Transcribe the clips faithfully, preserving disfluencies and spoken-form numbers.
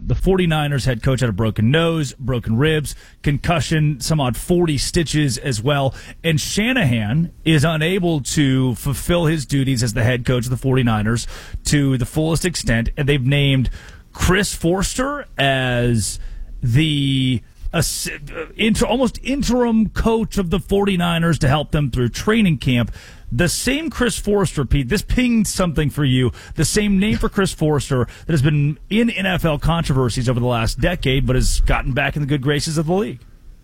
him. The 49ers head coach had a broken nose, broken ribs, concussion, some odd forty stitches as well. And Shanahan is unable to fulfill his duties as the head coach of the 49ers to the fullest extent. And they've named Chris Forster as the uh, inter, almost interim coach of the 49ers to help them through training camp. The same Chris Forster, Pete, this pinged something for you. The same name for Chris Forster that has been in N F L controversies over the last decade, but has gotten back in the good graces of the league.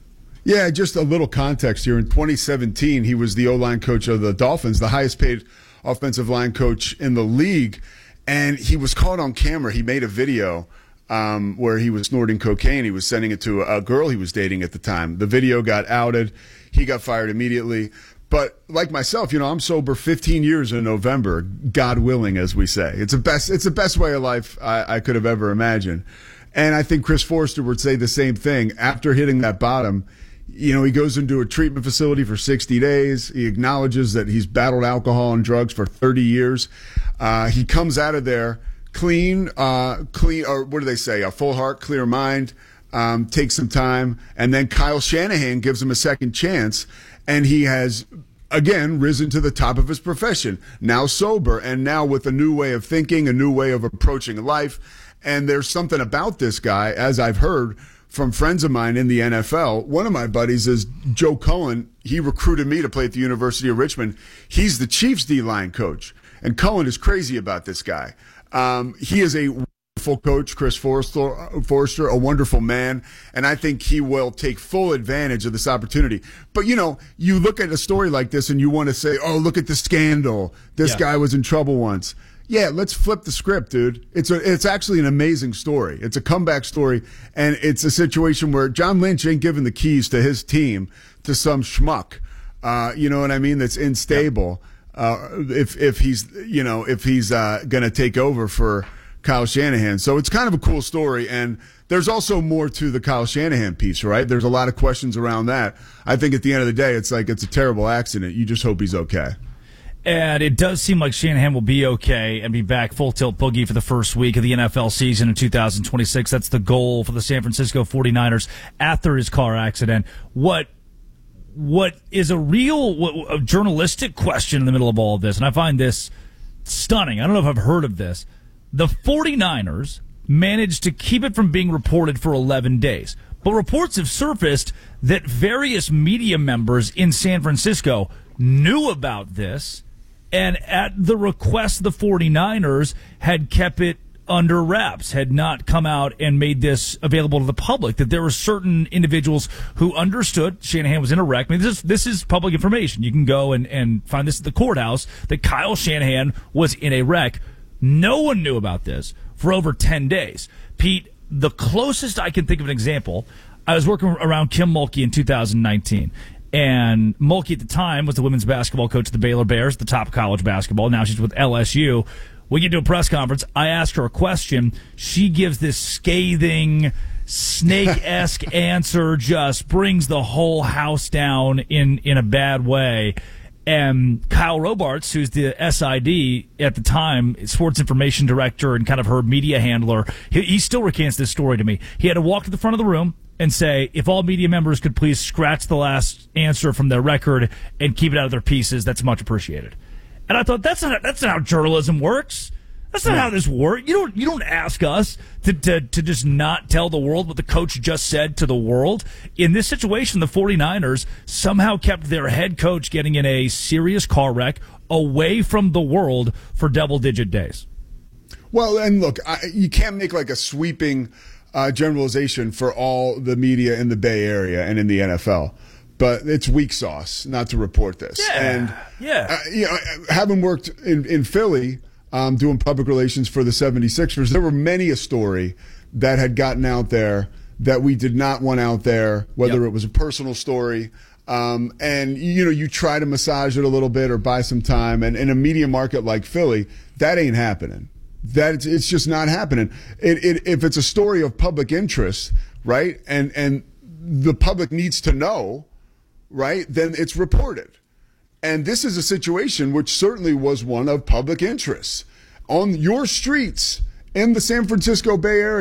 Yeah, just a little context here. In twenty seventeen, he was the O-line coach of the Dolphins, the highest paid offensive line coach in the league. And he was caught on camera. He made a video um, where he was snorting cocaine. He was sending it to a girl he was dating at the time. The video got outed. He got fired immediately. But like myself, you know, I'm sober fifteen years in November, God willing, as we say. It's a best, it's the best way of life I, I could have ever imagined. And I think Chris Forster would say the same thing. After hitting that bottom, you know, he goes into a treatment facility for sixty days. He acknowledges that he's battled alcohol and drugs for thirty years. Uh, he comes out of there clean, uh, clean, or what do they say? A full heart, clear mind, um, takes some time. And then Kyle Shanahan gives him a second chance. And he has, again, risen to the top of his profession, now sober, and now with a new way of thinking, a new way of approaching life. And there's something about this guy, as I've heard from friends of mine in the N F L. One of my buddies is Joe Cullen. He recruited me to play at the University of Richmond. He's the Chiefs D-line coach. And Cullen is crazy about this guy. Um, he is a wonderful coach, Chris Forster, Forster, a wonderful man, and I think he will take full advantage of this opportunity. But, you know, you look at a story like this and you want to say, oh, look at the scandal. This yeah. guy was in trouble once. Yeah, let's flip the script, dude. It's a, it's actually an amazing story. It's a comeback story, and it's a situation where John Lynch ain't giving the keys to his team to some schmuck, uh, you know what I mean, that's unstable. Uh, if if he's, you know, if he's uh, going to take over for Kyle Shanahan. So it's kind of a cool story, and there's also more to the Kyle Shanahan piece, right? There's a lot of questions around that. I think at the end of the day, it's like it's a terrible accident. You just hope he's okay. And it does seem like Shanahan will be okay and be back full tilt boogie for the first week of the N F L season in two thousand twenty-six. That's the goal for the San Francisco 49ers after his car accident. What what is a real what, a journalistic question in the middle of all of this, and I find this stunning. I don't know if I've heard of this. The 49ers managed to keep it from being reported for eleven days. But reports have surfaced that various media members in San Francisco knew about this and at the request of the 49ers had kept it under wraps, had not come out and made this available to the public, that there were certain individuals who understood Shanahan was in a wreck. I mean, this is, this is public information. You can go and, and find this at the courthouse, that Kyle Shanahan was in a wreck. No one knew about this for over ten days. Pete, the closest I can think of an example, I was working around Kim Mulkey in two thousand nineteen. And Mulkey at the time was the women's basketball coach of the Baylor Bears, the top of college basketball. Now she's with L S U. We get to a press conference. I ask her a question. She gives this scathing, snake-esque answer, just brings the whole house down in, in a bad way. And Kyle Robarts, who's the S I D at the time, sports information director and kind of her media handler, he, he still recants this story to me. He had to walk to the front of the room and say, if all media members could please scratch the last answer from their record and keep it out of their pieces, that's much appreciated. And I thought, that's not that's not how journalism works. That's not how this works. You don't you don't ask us to, to, to just not tell the world what the coach just said to the world. In this situation, the 49ers somehow kept their head coach getting in a serious car wreck away from the world for double-digit days. Well, and look, I, you can't make like a sweeping uh, generalization for all the media in the Bay Area and in the N F L. But it's weak sauce not to report this. Yeah, and yeah. Uh, you know, having worked in, in Philly, um, doing public relations for the 76ers, there were many a story that had gotten out there that we did not want out there, whether yep. it was a personal story. Um, and, you know, you try to massage it a little bit or buy some time. And in a media market like Philly, that ain't happening. That it's, it's just not happening. It, it, if it's a story of public interest, right, and and the public needs to know, right, then it's reported. And this is a situation which certainly was one of public interest. On your streets in the San Francisco Bay Area,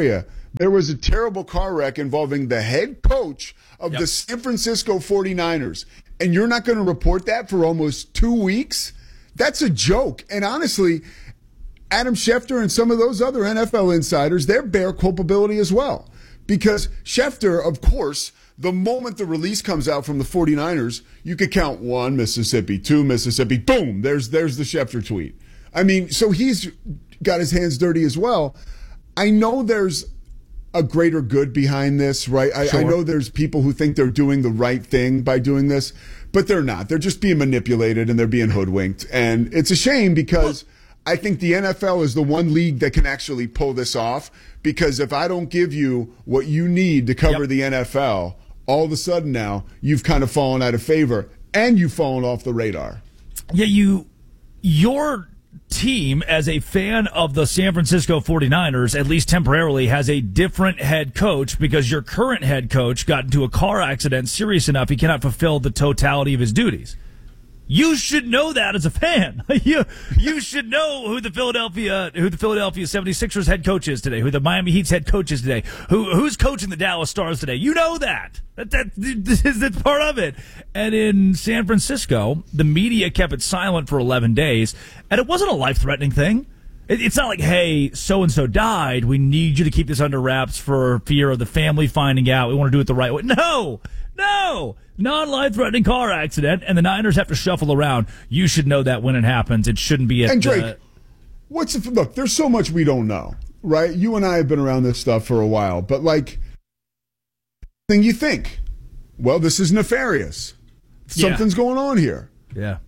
there was a terrible car wreck involving the head coach of Yep. the San Francisco forty-niners, and you're not going to report that for almost two weeks? That's a joke. And honestly, Adam Schefter and some of those other N F L insiders, they bear culpability as well. Because Schefter, of course, the moment the release comes out from the forty-niners, you could count one Mississippi, two Mississippi, boom, there's there's the Schefter tweet. I mean, so he's got his hands dirty as well. I know there's a greater good behind this, right? I, Sure. I know there's people who think they're doing the right thing by doing this, but they're not. They're just being manipulated and they're being hoodwinked. And it's a shame because I think the N F L is the one league that can actually pull this off, because if I don't give you what you need to cover Yep. the N F L, all of a sudden now you've kind of fallen out of favor and you've fallen off the radar. Yeah, you, your team, as a fan of the San Francisco forty-niners, at least temporarily, has a different head coach because your current head coach got into a car accident serious enough he cannot fulfill the totality of his duties. You should know that as a fan. you you should know who the Philadelphia who the Philadelphia seventy-sixers head coach is today, who the Miami Heat's head coach is today, who who's coaching the Dallas Stars today. You know that. That, that this is that's part of it. And in San Francisco, the media kept it silent for eleven days, and it wasn't a life-threatening thing. It, it's not like, hey, so-and-so died. We need you to keep this under wraps for fear of the family finding out. We want to do it the right way. No, no. Non-life-threatening car accident, and the Niners have to shuffle around. You should know that when it happens. It shouldn't be at... And Drake, uh, what's the, look, there's so much we don't know, right? You and I have been around this stuff for a while, but like, then you think, well, this is nefarious. Something's Yeah. going on here. yeah.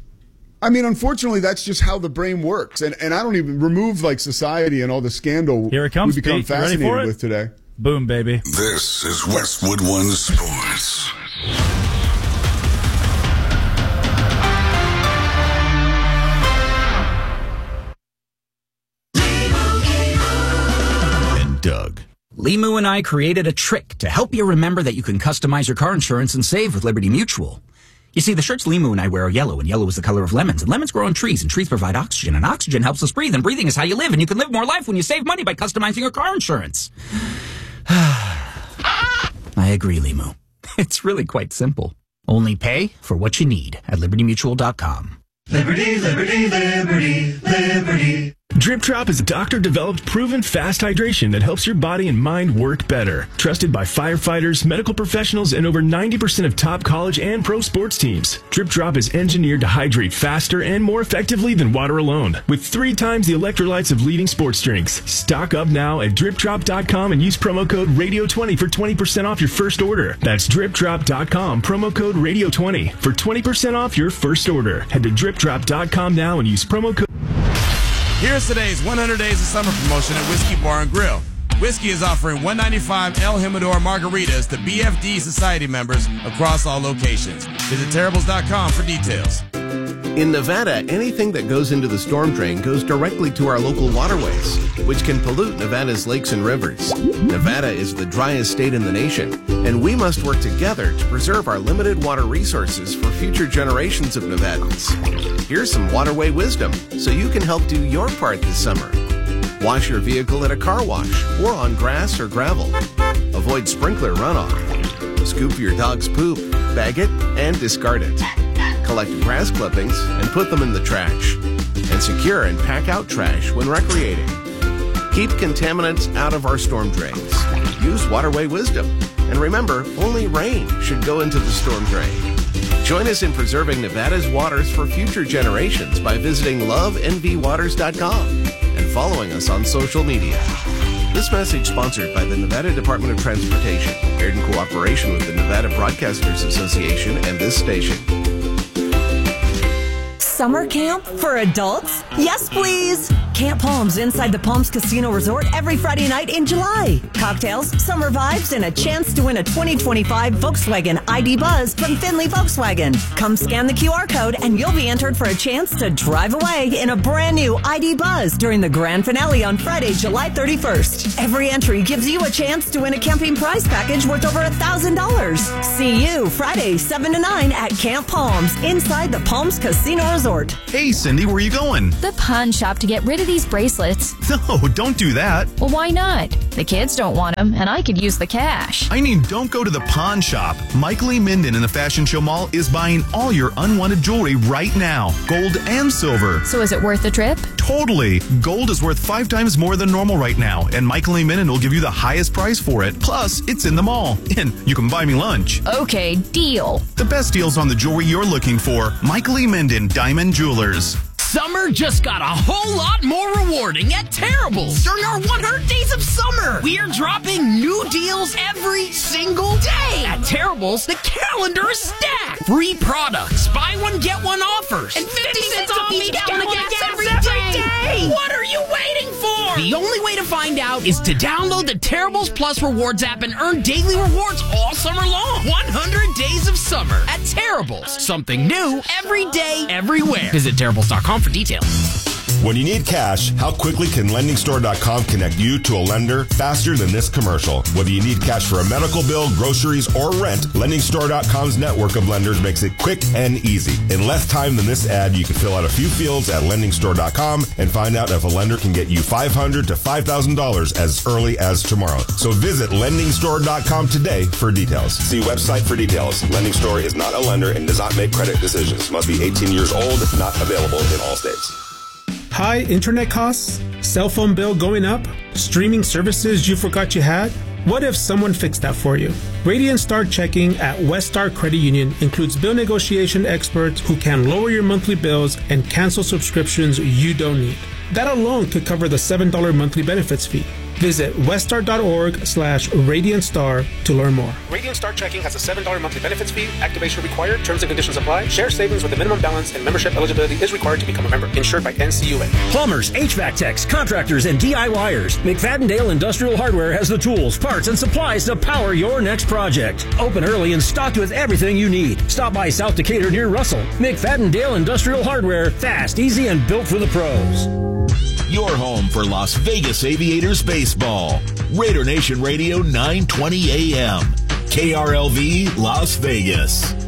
I mean, unfortunately, that's just how the brain works. And and I don't even remove like society and all the scandal Here it comes, we become Pete. You ready for fascinated it? with today. Boom, baby. This is Westwood One Sports. And Doug. Limu and I created a trick to help you remember that you can customize your car insurance and save with Liberty Mutual. You see, the shirts Limu and I wear are yellow, and yellow is the color of lemons, and lemons grow on trees, and trees provide oxygen, and oxygen helps us breathe, and breathing is how you live, and you can live more life when you save money by customizing your car insurance. I agree, Limu. It's really quite simple. Only pay for what you need at liberty mutual dot com. Liberty, liberty, liberty, liberty. Drip Drop is a doctor-developed, proven fast hydration that helps your body and mind work better. Trusted by firefighters, medical professionals, and over ninety percent of top college and pro sports teams. Drip Drop is engineered to hydrate faster and more effectively than water alone, with three times the electrolytes of leading sports drinks. Stock up now at drip drop dot com and use promo code radio twenty for twenty percent off your first order. That's drip drop dot com, promo code radio twenty for twenty percent off your first order. Head to drip drop dot com now and use promo code... Here's today's one hundred Days of Summer promotion at Whiskey Bar and Grill. Whiskey is offering one ninety-five El Jimador margaritas to B F D Society members across all locations. Visit terribles dot com for details. In Nevada, anything that goes into the storm drain goes directly to our local waterways, which can pollute Nevada's lakes and rivers. Nevada is the driest state in the nation, and we must work together to preserve our limited water resources for future generations of Nevadans. Here's some waterway wisdom so you can help do your part this summer. Wash your vehicle at a car wash or on grass or gravel. Avoid sprinkler runoff. Scoop your dog's poop, bag it, and discard it. Collect grass clippings and put them in the trash. And secure and pack out trash when recreating. Keep contaminants out of our storm drains. Use waterway wisdom. And remember, only rain should go into the storm drain. Join us in preserving Nevada's waters for future generations by visiting love n v waters dot com and following us on social media. This message sponsored by the Nevada Department of Transportation, aired in cooperation with the Nevada Broadcasters Association and this station. Summer camp for adults? Yes, please. Camp Palms inside the Palms Casino Resort every Friday night in July. Cocktails, summer vibes, and a chance to win a twenty twenty-five Volkswagen I D Buzz from Finley Volkswagen. Come scan the Q R code and you'll be entered for a chance to drive away in a brand new I D Buzz during the grand finale on Friday, July thirty-first. Every entry gives you a chance to win a camping prize package worth over one thousand dollars. See you Friday, seven to nine at Camp Palms inside the Palms Casino Resort. Hey, Cindy, where are you going? The pawn shop to get rid of you these bracelets. No, don't do that. Well, why not? The kids don't want them, and I could use the cash. I mean, don't go to the pawn shop. Michael E. Minden in the Fashion Show Mall is buying all your unwanted jewelry right now, gold and silver. So is it worth the trip? Totally. Gold is worth five times more than normal right now, and Michael E. Minden will give you the highest price for it. Plus, it's in the mall, and you can buy me lunch. Okay, deal. The best deals on the jewelry you're looking for. Michael E. Minden, Diamond Jewelers. Summer just got a whole lot more rewarding at Terrible's during our one hundred days of summer. We're dropping new deals every single day. At Terrible's, the calendar is stacked. Free products, buy one, get one offers, and fifty cents off each gallon of gas every day. What are you waiting for? The only way to find out is to download the Terrible's Plus Rewards app and earn daily rewards all summer long. one hundred days of summer at Terrible's. Something new every day, everywhere. Visit Terrible's dot com for details. When you need cash, how quickly can lending store dot com connect you to a lender faster than this commercial? Whether you need cash for a medical bill, groceries, or rent, lending store dot com's network of lenders makes it quick and easy. In less time than this ad, you can fill out a few fields at lending store dot com and find out if a lender can get you five hundred dollars to five thousand dollars as early as tomorrow. So visit lending store dot com today for details. See website for details. Lending Store is not a lender and does not make credit decisions. Must be eighteen years old, not available in all states. High internet costs? Cell phone bill going up? Streaming services you forgot you had? What if someone fixed that for you? Radiant Star Checking at West Star Credit Union includes bill negotiation experts who can lower your monthly bills and cancel subscriptions you don't need. That alone could cover the seven dollars monthly benefits fee. Visit weststar.org slash Radiant Star to learn more. Radiant Star Checking has a seven dollars monthly benefits fee. Activation required. Terms and conditions apply. Share savings with a minimum balance and membership eligibility is required to become a member. Insured by N C U A. Plumbers, H V A C techs, contractors, and DIYers. McFadden-Dale Industrial Hardware has the tools, parts, and supplies to power your next project. Open early and stocked with everything you need. Stop by South Decatur near Russell. McFadden-Dale Industrial Hardware. Fast, easy, and built for the pros. Your home for Las Vegas Aviators baseball. Raider Nation Radio nine twenty A M. K R L V Las Vegas.